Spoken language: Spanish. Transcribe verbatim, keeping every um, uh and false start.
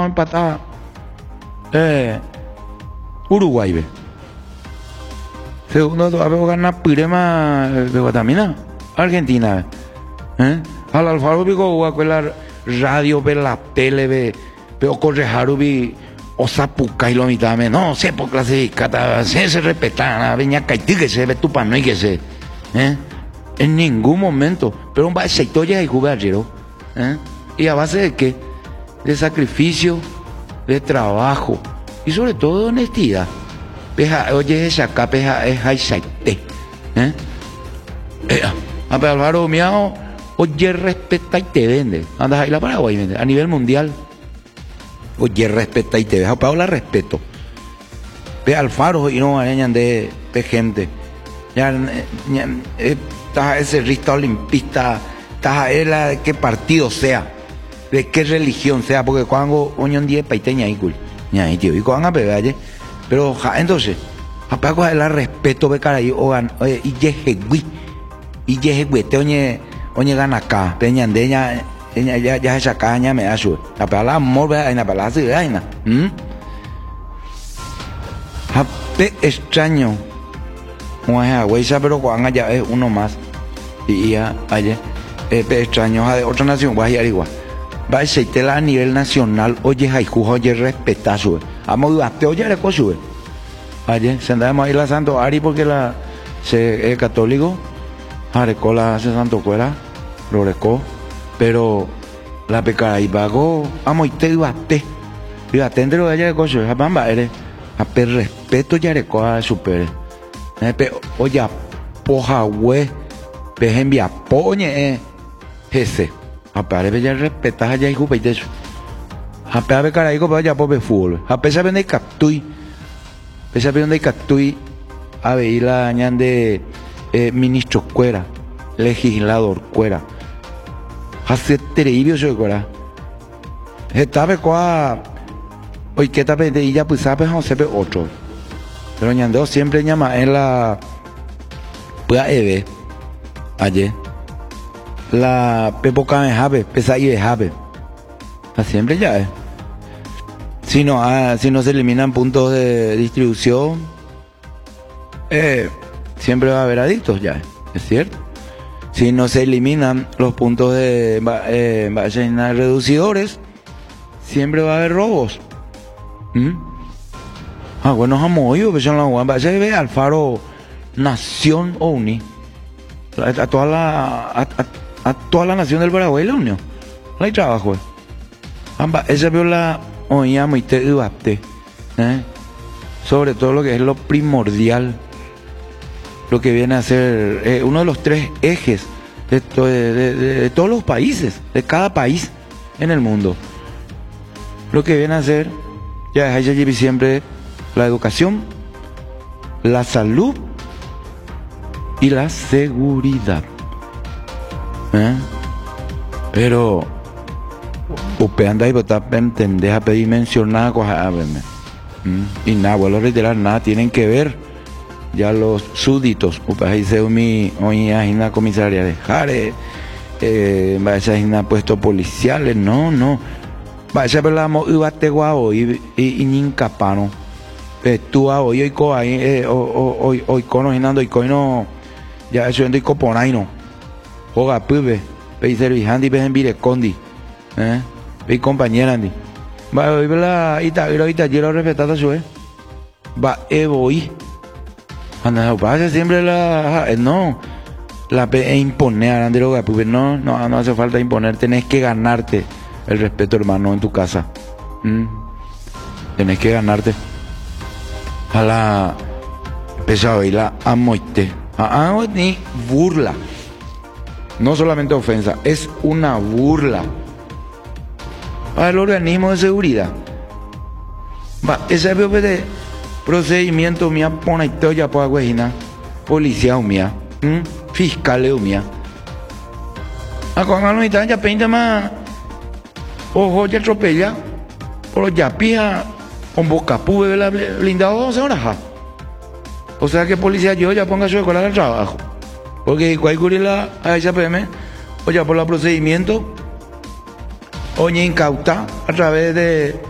vamos a empatar. Eh, Uruguay, ve. Segundo, todavía gana Pirema de Guatemala. Argentina, ¿eh? Al Alfaro pico a la radio, ve la tele, ve, pero Correjaru vi o Zapuca y lo mitad, no, se por clasificada, se se respeta, venía Caití que se ve tu pano y que se, ¿eh? En ningún momento, pero un sector ya hay jugadero, ¿eh? Y a base de qué? De sacrificio, de trabajo y sobre todo de honestidad. Peja, oye, esa capa es Haisaite, ¿eh? Eh, A Álvaro Miao, oye, respeta y te vende. Andas ahí la Paraguay, vende. A nivel mundial, oye, respeta y te vende. A la respeto. Ve Alfaro y no areñan de, de gente. Ya, ya estás ese rista olimpista, estás a la de qué partido sea, de qué religión sea, porque cuando un día paiteña y cool. Ya, y tío, y cuando a pegar, pero entonces, a Paco la respeto, ve cara y ogan, y yejegui. Y ya te oye oye gana acá peña andeña ya ya ya esa caña me da su la palabra amor ve en la palabra de vaina hm hape extraño como es agüesa pero cuando ya es uno más y ya ayer eh extraño de otra nación va a ir igual va a ser a nivel nacional oye haiku oye respeta su amo te oye le cosu ayer se andamos ahí la Santo Ari porque la se es católico. Arecó la hace Santo Cuera, lo recó, pero la pecara y vago, amo y te ibate, ibate entre lo de allá de coche, a bamba eres, a per respeto ya recó a super, oye, poja hue, pejembia, poñe, ese, a pare ya respetas allá y jupe y eso, a pare pecara y copa ya pope fútbol, a pesar de captui, pesar de captui, a ver la añan de Eh, ministro Cuera, legislador Cuera, hace terrible eso Cuera. Esta cuá, hoy que esta vez de ella pues sabe no se ve otro, pero ñandeo siempre llama en la, pues eve, ayer, la pepoca de jave, pesa y de jave, siempre ya es. Si no, ah, si no se eliminan puntos de distribución, eh. siempre va a haber adictos ya, es cierto. Si no se eliminan los puntos de eh, reducidores, siempre va a haber robos. ¿Mm? Ah, bueno, vamos hoy, pues son las guambas. Se ve Alfaro Nación Oni. A, a toda la a, a, a toda la nación del Paraguay la unión. No hay trabajo. Amba, esa vio la oíamos y te debate, ¿eh? Sobre todo lo que es lo primordial. Lo que viene a ser eh, uno de los tres ejes de, to de, de, de, de todos los países, de cada país en el mundo. Lo que viene a ser, ya es allí siempre, la educación, la salud y la seguridad. ¿Eh? Pero, usted anda y vota para entender, a pedir mencionar cosas, a verme. ¿Mm? Y nada, vuelvo a reiterar, nada tienen que ver. Ya los súbditos, ahí se mi hoy hay una comisaría de Jare, eh, vaya a puestos policiales, no, no, vaya a ver la ibate guau y y incapano, tú hoy hoy co ahí hoy hoy conociendo y coino ya eso ando y coponaino, joga pube, ve servijandi ve en Virecondi, eh, ve compañera andi, va hoy la ita ahorita quiero respetar a su eh, va evoy. Anda, pasa siempre la no la e imponer a droga, pues no, no, no hace falta imponer, tenés que ganarte el respeto, hermano, en tu casa. ¿Mm? Tenés que ganarte. A la pesado y la amoite. A ni burla. No solamente ofensa, es una burla al organismo de seguridad. Va, ese de procedimiento mía pone todo ya por agüejina, policía mía, fiscal mía. A cuando no está ya pinta más, ojo ya atropella, por ya pija, con boca pube la blindado dos horas. O sea que policía yo ya ponga su escuela de trabajo, porque cualquier la a esa P M, o ya por el procedimiento, o incauta a través de